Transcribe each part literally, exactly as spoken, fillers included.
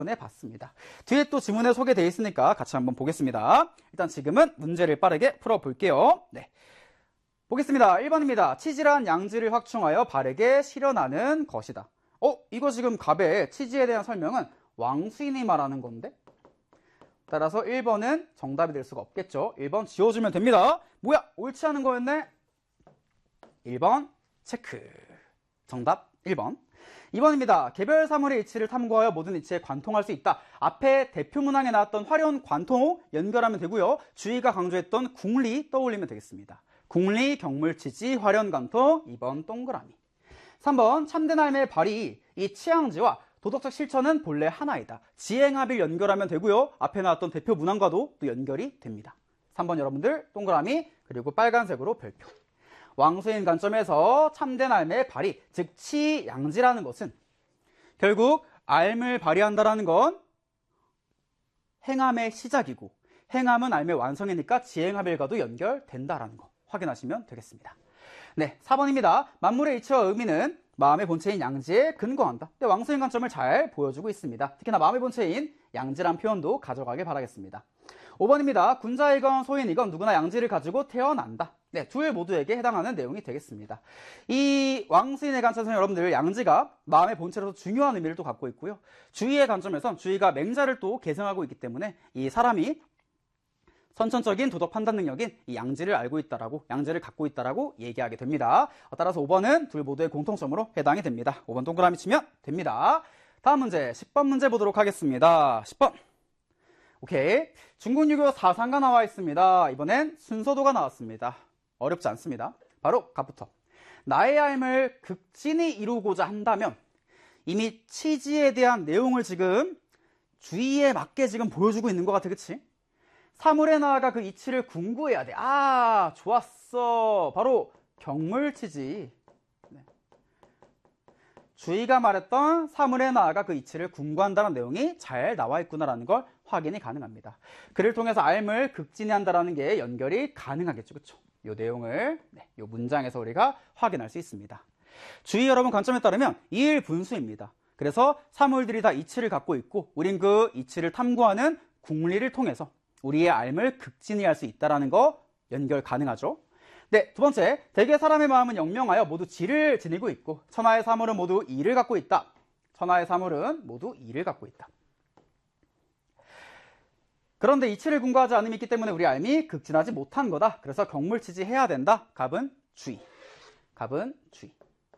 봤습니다. 뒤에 또 지문에 소개되어 있으니까 같이 한번 보겠습니다. 일단 지금은 문제를 빠르게 풀어볼게요. 네. 보겠습니다. 일 번입니다. 치질한 양지를 확충하여 바르게 실현하는 것이다. 어? 이거 지금 갑의 치지에 대한 설명은 왕수인이 말하는 건데? 따라서 일 번은 정답이 될 수가 없겠죠. 일 번 지워주면 됩니다. 뭐야? 옳지 않은 거였네? 일 번 체크. 정답 일 번. 이 번입니다. 개별 사물의 이치를 탐구하여 모든 이치에 관통할 수 있다. 앞에 대표 문항에 나왔던 활용, 관통 연결하면 되고요. 주의가 강조했던 궁리 떠올리면 되겠습니다. 궁리, 경물, 치지, 활용, 관통. 이 번 동그라미. 삼 번 참된 삶의 발이 이 취향지와 도덕적 실천은 본래 하나이다. 지행합을 연결하면 되고요. 앞에 나왔던 대표 문항과도 또 연결이 됩니다. 삼 번 여러분들 동그라미 그리고 빨간색으로 별표. 왕수인 관점에서 참된 삶의 발휘, 즉 치양지라는 것은 결국 삶을 발휘한다라는 건 행함의 시작이고 행함은 삶의 완성이니까 지행합일과도 연결된다라는 거 확인하시면 되겠습니다. 네, 사 번입니다. 만물의 이치와 의미는 마음의 본체인 양지에 근거한다. 네, 왕수인 관점을 잘 보여주고 있습니다. 특히나 마음의 본체인 양지란 표현도 가져가길 바라겠습니다. 오 번입니다. 군자이건 소인이건 누구나 양지를 가지고 태어난다. 네, 둘 모두에게 해당하는 내용이 되겠습니다. 이 왕수인의 관점에서 여러분들 양지가 마음의 본체로서 중요한 의미를 또 갖고 있고요. 주의의 관점에선 주의가 맹자를 또 계승하고 있기 때문에 이 사람이 선천적인 도덕 판단 능력인 이 양지를 알고 있다라고, 양지를 갖고 있다라고 얘기하게 됩니다. 따라서 오 번은 둘 모두의 공통점으로 해당이 됩니다. 오 번 동그라미 치면 됩니다. 다음 문제, 십 번 문제 보도록 하겠습니다. 십 번. 오케이. 중국 유교 사상가 나와 있습니다. 이번엔 순서도가 나왔습니다. 어렵지 않습니다. 바로 갑부터. 나의 삶을 극진히 이루고자 한다면 이미 치지에 대한 내용을 지금 주의에 맞게 지금 보여주고 있는 것 같아, 그치? 사물에 나아가 그 이치를 궁구해야 돼. 아, 좋았어. 바로 경물치지. 네. 주의가 말했던 사물에 나아가 그 이치를 궁구한다는 내용이 잘 나와 있구나라는 걸 확인이 가능합니다. 그를 통해서 삶을 극진히 한다는 게 연결이 가능하겠죠. 그렇죠? 이 내용을 네, 이 문장에서 우리가 확인할 수 있습니다. 주의 여러분 관점에 따르면 이일분수입니다. 그래서 사물들이 다 이치를 갖고 있고 우린 그 이치를 탐구하는 궁리를 통해서 우리의 삶을 극진히 할 수 있다는 거 연결 가능하죠. 네, 두 번째, 대개 사람의 마음은 영명하여 모두 지를 지니고 있고 천하의 사물은 모두 이를 갖고 있다. 천하의 사물은 모두 이를 갖고 있다. 그런데 이치를 궁구하지 않음이 있기 때문에 우리 삶이 극진하지 못한 거다. 그래서 경물치지해야 된다. 갑은 주의. 갑은 주의.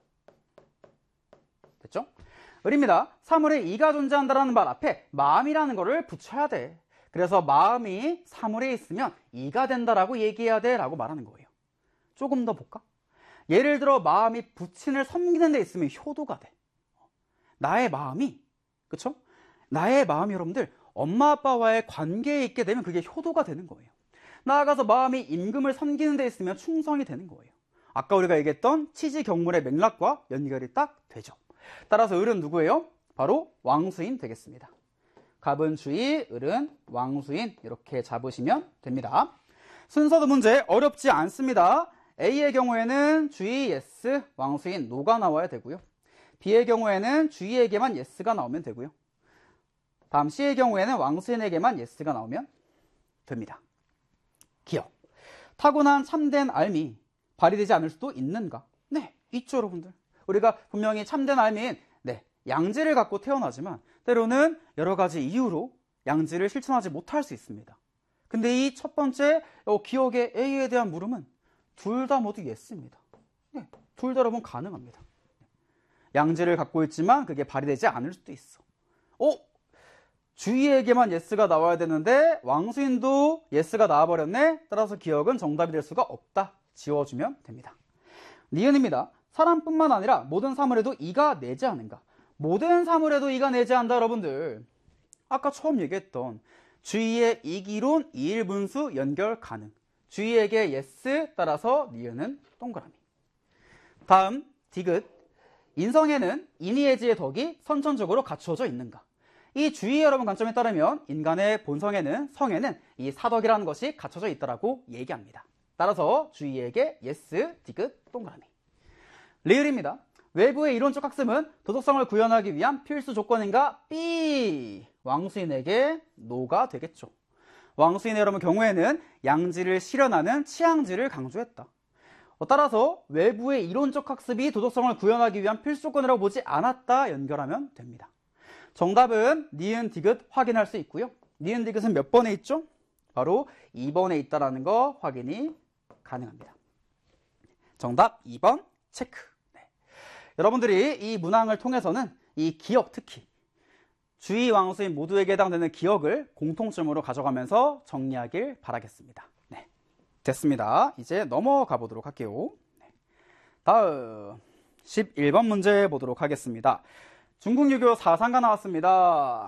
됐죠? 을입니다. 사물에 이가 존재한다는 말 앞에 마음이라는 거를 붙여야 돼. 그래서 마음이 사물에 있으면 이가 된다라고 얘기해야 돼 라고 말하는 거예요. 조금 더 볼까? 예를 들어 마음이 부친을 섬기는 데 있으면 효도가 돼. 나의 마음이, 그쵸? 나의 마음이 여러분들 엄마 아빠와의 관계에 있게 되면 그게 효도가 되는 거예요. 나아가서 마음이 임금을 섬기는 데 있으면 충성이 되는 거예요. 아까 우리가 얘기했던 치지 경물의 맥락과 연결이 딱 되죠. 따라서 을은 누구예요? 바로 왕수인 되겠습니다. 갑은 주의, 을은 왕수인 이렇게 잡으시면 됩니다. 순서도 문제 어렵지 않습니다. A의 경우에는 주의, yes, 왕수인, no가 나와야 되고요. B의 경우에는 주의에게만 yes가 나오면 되고요. 다음 C의 경우에는 왕수인에게만 yes가 나오면 됩니다. 기억. 타고난 참된 삶이 발휘되지 않을 수도 있는가? 네, 있죠 여러분들. 우리가 분명히 참된 삶인 네, 양지를 갖고 태어나지만 때로는 여러 가지 이유로 양지를 실천하지 못할 수 있습니다. 근데 이 첫 번째 어, 기억의 A에 대한 물음은 둘 다 모두 yes입니다. 네, 둘 다 여러분 가능합니다. 양지를 갖고 있지만 그게 발휘되지 않을 수도 있어. 어? 주의에게만 yes가 나와야 되는데 왕수인도 yes가 나와버렸네. 따라서 기억은 정답이 될 수가 없다. 지워주면 됩니다. 니은입니다. 사람뿐만 아니라 모든 사물에도 이가 내재하는가? 모든 사물에도 이가 내재한다 여러분들. 아까 처음 얘기했던 주의의 이기론 이일분수 연결 가능. 주의에게 yes 따라서 니은은 동그라미. 다음 디귿. 인성에는 인의예지의 덕이 선천적으로 갖추어져 있는가? 이 주의 여러분 관점에 따르면 인간의 본성에는 성에는 이 사덕이라는 것이 갖춰져 있다라고 얘기합니다. 따라서 주의에게 yes, 디귿, 동그라미. 리을입니다. 외부의 이론적 학습은 도덕성을 구현하기 위한 필수 조건인가? B. 왕수인에게 노가 되겠죠. 왕수인의 여러분 경우에는 양지를 실현하는 치양지를 강조했다. 따라서 외부의 이론적 학습이 도덕성을 구현하기 위한 필수권이라고 보지 않았다 연결하면 됩니다. 정답은 니은 디귿 확인할 수 있고요. 니은 디귿은 몇 번에 있죠? 바로 이 번에 있다는 거 확인이 가능합니다. 정답 이 번 체크. 네. 여러분들이 이 문항을 통해서는 이 기억, 특히 주의 왕수인 모두에게 해당되는 기억을 공통점으로 가져가면서 정리하길 바라겠습니다. 네. 됐습니다. 이제 넘어가 보도록 할게요. 네. 다음 십일 번 문제 보도록 하겠습니다. 중국 유교 사상가 나왔습니다.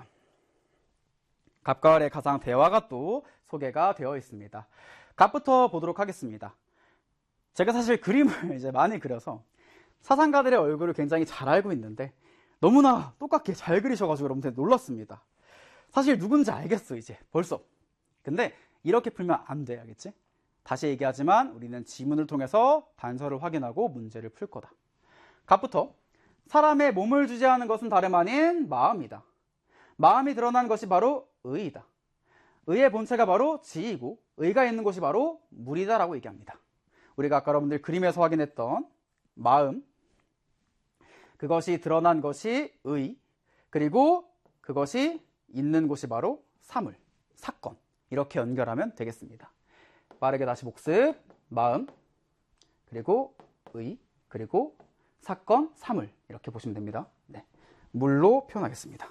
갑과 을의 가상 대화가 또 소개가 되어 있습니다. 갑부터 보도록 하겠습니다. 제가 사실 그림을 이제 많이 그려서 사상가들의 얼굴을 굉장히 잘 알고 있는데 너무나 똑같게 잘 그리셔가지고 여러분들 놀랐습니다. 사실 누군지 알겠어 이제 벌써. 근데 이렇게 풀면 안 돼, 알겠지? 다시 얘기하지만 우리는 지문을 통해서 단서를 확인하고 문제를 풀 거다. 갑부터 사람의 몸을 주재하는 것은 다름 아닌 마음이다. 마음이 드러난 것이 바로 의이다. 의의 본체가 바로 지이고 의가 있는 곳이 바로 물이다 라고 얘기합니다. 우리가 아까 여러분들 그림에서 확인했던 마음, 그것이 드러난 것이 의, 그리고 그것이 있는 곳이 바로 사물, 사건, 이렇게 연결하면 되겠습니다. 빠르게 다시 복습. 마음, 그리고 의, 그리고 사건, 사물, 이렇게 보시면 됩니다. 네. 물로 표현하겠습니다.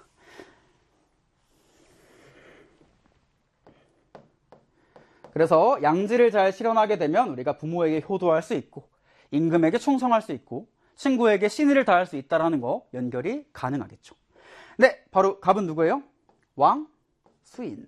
그래서 양지를 잘 실현하게 되면 우리가 부모에게 효도할 수 있고 임금에게 충성할 수 있고 친구에게 신의를 다할 수 있다는 거 연결이 가능하겠죠. 네, 바로 갑은 누구예요? 왕수인.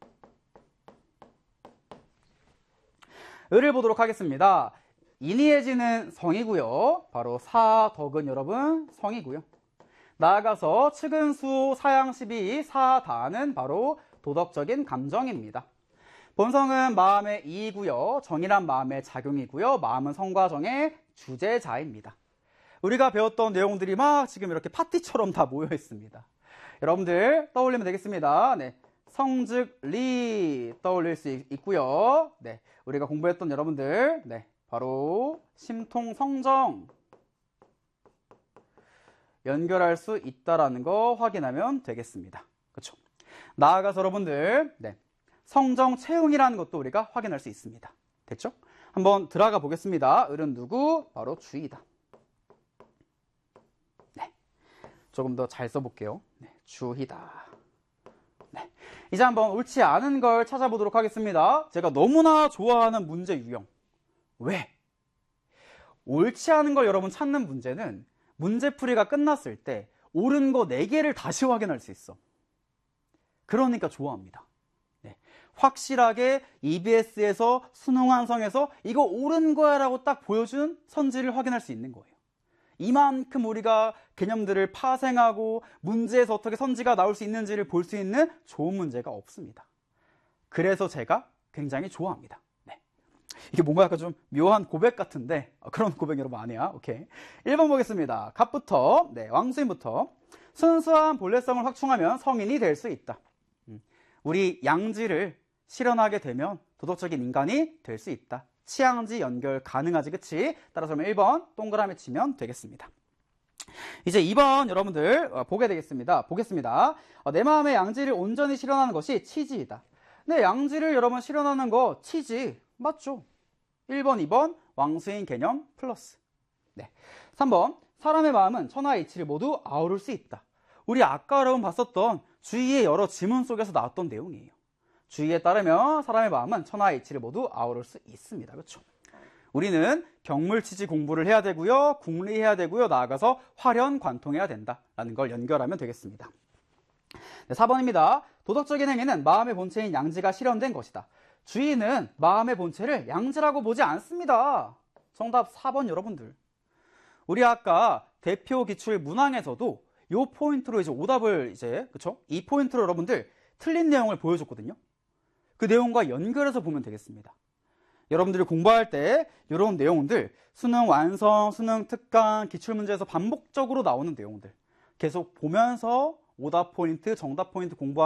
을을 보도록 하겠습니다. 인이해지는 성이고요. 바로 사덕은 여러분 성이고요. 나아가서 측은수 사양십이 사다는 바로 도덕적인 감정입니다. 본성은 마음의 이이고요. 정이란 마음의 작용이고요. 마음은 성과 정의 주제자입니다. 우리가 배웠던 내용들이 막 지금 이렇게 파티처럼 다 모여 있습니다. 여러분들 떠올리면 되겠습니다. 네. 성즉 리 떠올릴 수 있고요. 네. 우리가 공부했던 여러분들, 네. 바로 심통 성정 연결할 수 있다라는 거 확인하면 되겠습니다. 그렇죠? 나아가서 여러분들, 네. 성정 채용이라는 것도 우리가 확인할 수 있습니다. 됐죠? 한번 들어가 보겠습니다. 을은 누구? 바로 주이다. 네. 조금 더 잘 써볼게요. 네. 주이다. 네. 이제 한번 옳지 않은 걸 찾아보도록 하겠습니다. 제가 너무나 좋아하는 문제 유형. 왜? 옳지 않은 걸 여러분 찾는 문제는 문제풀이가 끝났을 때 옳은 거 네 개를 다시 확인할 수 있어. 그러니까 좋아합니다. 네. 확실하게 이비에스에서 수능 완성해서 이거 옳은 거야 라고 딱 보여준 선지를 확인할 수 있는 거예요. 이만큼 우리가 개념들을 파생하고 문제에서 어떻게 선지가 나올 수 있는지를 볼 수 있는 좋은 문제가 없습니다. 그래서 제가 굉장히 좋아합니다. 네. 이게 뭔가 약간 좀 묘한 고백 같은데 그런 고백 여러분 아니야. 오케이. 일 번 보겠습니다. 갑부터, 네, 왕수인부터. 순수한 본래성을 확충하면 성인이 될 수 있다. 우리 양지를 실현하게 되면 도덕적인 인간이 될 수 있다. 치양지 연결 가능하지, 그치? 따라서 일 번 동그라미 치면 되겠습니다. 이제 이 번 여러분들 보게 되겠습니다. 보겠습니다. 내 마음의 양지를 온전히 실현하는 것이 치지이다. 네, 양지를 여러분 실현하는 거 치지 맞죠? 일 번, 이 번 왕수인 개념 플러스. 네. 삼 번 사람의 마음은 천하의 이치를 모두 아우를 수 있다. 우리 아까 여러분 봤었던 주의의 여러 지문 속에서 나왔던 내용이에요. 주의에 따르면 사람의 마음은 천하의 이치를 모두 아우를 수 있습니다. 그렇죠? 우리는 경물치지 공부를 해야 되고요. 궁리해야 되고요. 나아가서 활연 관통해야 된다라는 걸 연결하면 되겠습니다. 네, 사 번입니다. 도덕적인 행위는 마음의 본체인 양지가 실현된 것이다. 주의는 마음의 본체를 양지라고 보지 않습니다. 정답 사 번 여러분들. 우리 아까 대표 기출 문항에서도 요 포인트로 이제 오답을 이제, 그쵸? 이 포인트로 여러분들 틀린 내용을 보여줬거든요. 그 내용과 연결해서 보면 되겠습니다. 여러분들이 공부할 때 이런 내용들, 수능 완성, 수능 특강, 기출문제에서 반복적으로 나오는 내용들 계속 보면서 오답 포인트, 정답 포인트 공부하면